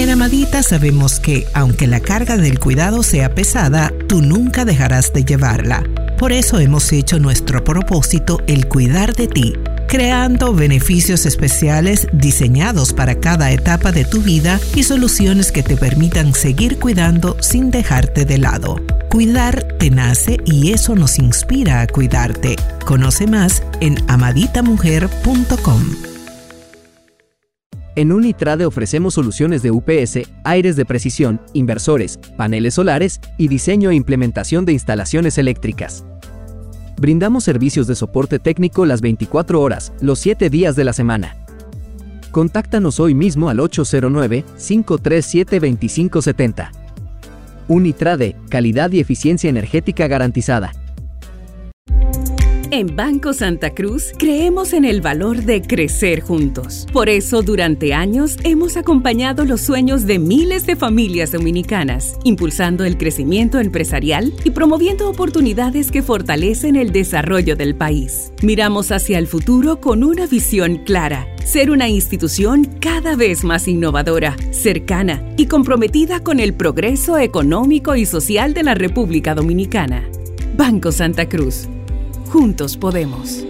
En Amadita sabemos que, aunque la carga del cuidado sea pesada, tú nunca dejarás de llevarla. Por eso hemos hecho nuestro propósito el cuidar de ti, creando beneficios especiales diseñados para cada etapa de tu vida y soluciones que te permitan seguir cuidando sin dejarte de lado. Cuidar te nace y eso nos inspira a cuidarte. Conoce más en amaditamujer.com. En Unitrade ofrecemos soluciones de UPS, aires de precisión, inversores, paneles solares y diseño e implementación de instalaciones eléctricas. Brindamos servicios de soporte técnico las 24 horas, los 7 días de la semana. Contáctanos hoy mismo al 809-537-2570. Unitrade, calidad y eficiencia energética garantizada. En Banco Santa Cruz creemos en el valor de crecer juntos. Por eso, durante años, hemos acompañado los sueños de miles de familias dominicanas, impulsando el crecimiento empresarial y promoviendo oportunidades que fortalecen el desarrollo del país. Miramos hacia el futuro con una visión clara: ser una institución cada vez más innovadora, cercana y comprometida con el progreso económico y social de la República Dominicana. Banco Santa Cruz. Juntos podemos.